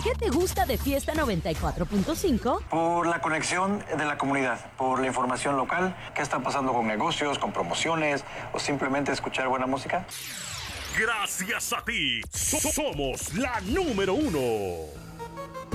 ¿Qué te gusta de Fiesta 94.5? Por la conexión de la comunidad, por la información local, qué está pasando con negocios, con promociones o simplemente escuchar buena música. Gracias a ti, somos la número 1.